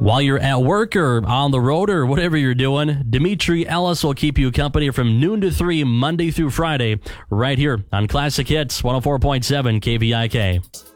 While you're at work or on the road or whatever you're doing, Dimitri Ellis will keep you company from noon to 3 Monday through Friday right here on Classic Hits 104.7 KVIK.